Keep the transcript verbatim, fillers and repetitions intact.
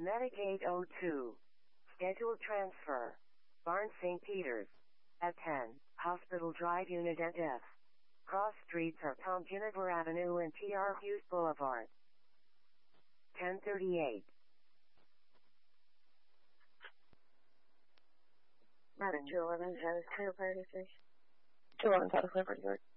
Medicaid oh two. Scheduled transfer. Barnes Saint Peter's. At ten. Hospital Drive Unit at F. Cross streets are Tom Ginniver Avenue and T R Hughes Boulevard. ten thirty-eight. Madam two eleven, Travis Chiropractic Station. two eleven, South Clifford, York.